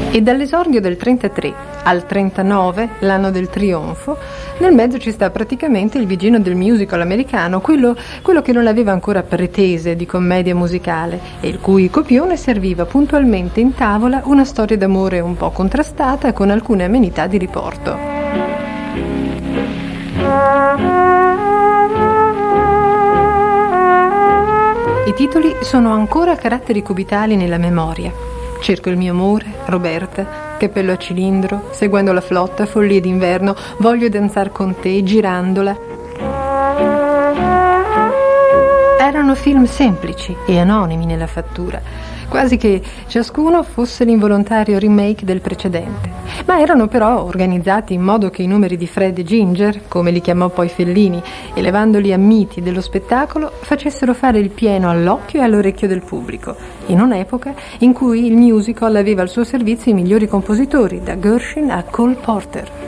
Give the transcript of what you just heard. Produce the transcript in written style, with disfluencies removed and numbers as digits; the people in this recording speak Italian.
E dall'esordio del 33 al 39, l'anno del trionfo, nel mezzo ci sta praticamente il vigino del musical americano, quello che non aveva ancora pretese di commedia musicale e il cui copione serviva puntualmente in tavola una storia d'amore un po' contrastata con alcune amenità di riporto. I titoli sono ancora caratteri cubitali nella memoria. Cerco il mio amore, Roberta, cappello a cilindro, seguendo la flotta, follie d'inverno, voglio danzar con te, girandola. Erano film semplici e anonimi nella fattura, quasi che ciascuno fosse l'involontario remake del precedente, ma erano però organizzati in modo che i numeri di Fred e Ginger, come li chiamò poi Fellini, elevandoli a miti dello spettacolo, facessero fare il pieno all'occhio e all'orecchio del pubblico, in un'epoca in cui il musical aveva al suo servizio i migliori compositori, da Gershwin a Cole Porter.